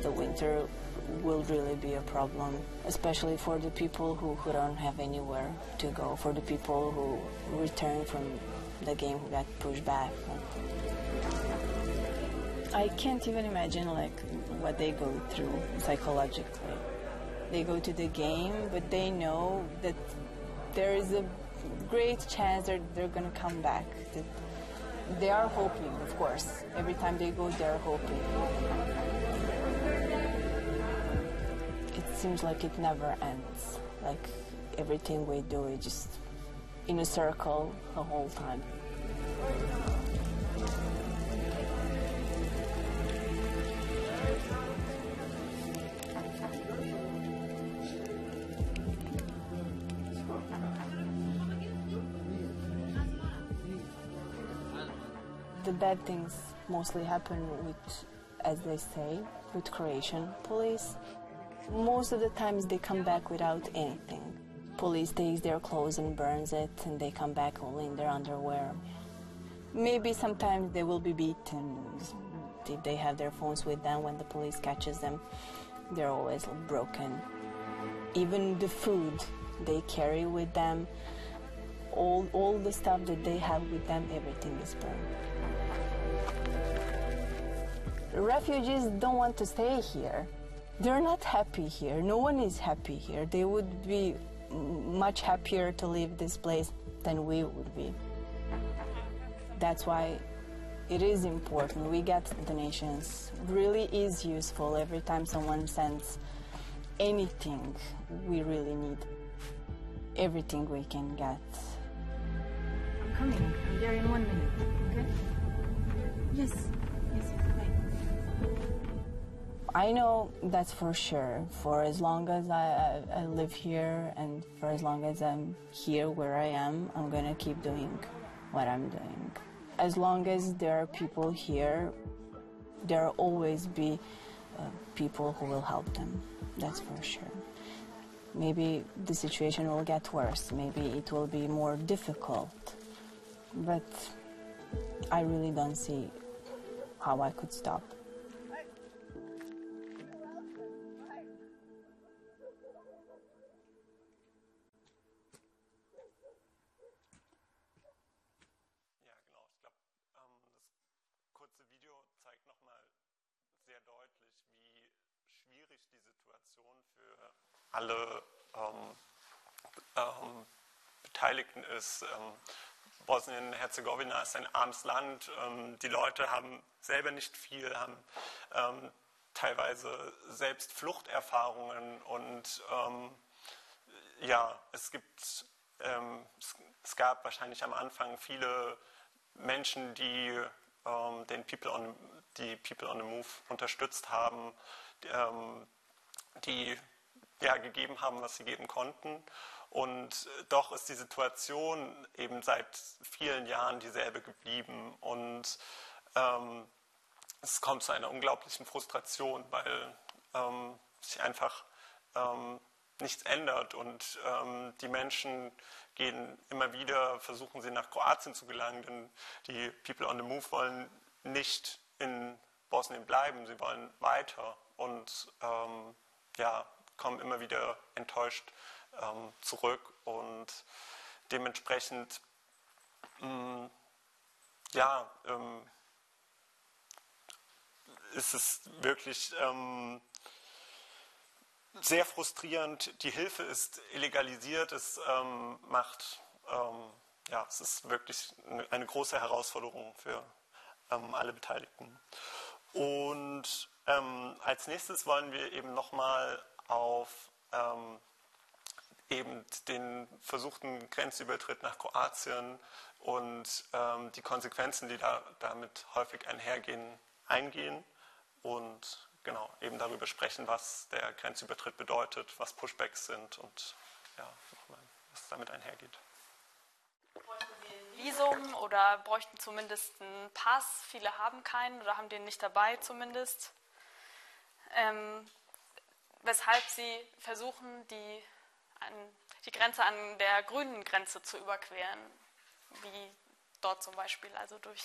the winter will really be a problem, especially for the people who don't have anywhere to go, for the people who return from the game who got pushed back. I can't even imagine like what they go through psychologically. They go to the game, but they know that there is a great chance that they're going to come back. They are hoping, of course. Every time they go, they're hoping. It seems like it never ends. Like everything we do is just in a circle the whole time. The bad things mostly happen with, as they say, with Croatian police. Most of the times they come back without anything. Police takes their clothes and burns it, and they come back only in their underwear. Maybe sometimes they will be beaten if they have their phones with them. When the police catches them, they're always broken. Even the food they carry with them, all the stuff that they have with them, everything is burned. Refugees don't want to stay here. They're not happy here. No one is happy here. They would be much happier to leave this place than we would be. That's why it is important. We get donations. It really is useful every time someone sends anything we really need. Everything we can get. I'm coming. I'm there in 1 minute, okay? Yes. I know that's for sure. For as long as I live here and for as long as I'm here where I am, I'm going to keep doing what I'm doing. As long as there are people here, there will always be people who will help them. That's for sure. Maybe the situation will get worse. Maybe it will be more difficult. But I really don't see how I could stop. Alle Beteiligten ist. Bosnien-Herzegowina ist ein armes Land. Die Leute haben selber nicht viel, haben teilweise selbst Fluchterfahrungen und ja, es gab wahrscheinlich am Anfang viele Menschen, die die People on the Move unterstützt haben, die ja, gegeben haben, was sie geben konnten. Und doch ist die Situation eben seit vielen Jahren dieselbe geblieben. Und es kommt zu einer unglaublichen Frustration, weil sich einfach nichts ändert. Und die Menschen gehen immer wieder, versuchen sie nach Kroatien zu gelangen, denn die People on the Move wollen nicht in Bosnien bleiben, sie wollen weiter. Und ja, kommen immer wieder enttäuscht zurück und dementsprechend ja, ist es wirklich sehr frustrierend. Die Hilfe ist illegalisiert, es ja, es ist wirklich eine große Herausforderung für alle Beteiligten. Und als nächstes wollen wir eben nochmal auf eben den versuchten Grenzübertritt nach Kroatien und die Konsequenzen, die damit häufig einhergehen, eingehen und genau eben darüber sprechen, was der Grenzübertritt bedeutet, was Pushbacks sind und ja, was damit einhergeht. Bräuchten Sie ein Visum oder bräuchten zumindest einen Pass? Viele haben keinen oder haben den nicht dabei zumindest. Weshalb sie versuchen, die Grenze an der grünen Grenze zu überqueren, wie dort zum Beispiel, also durch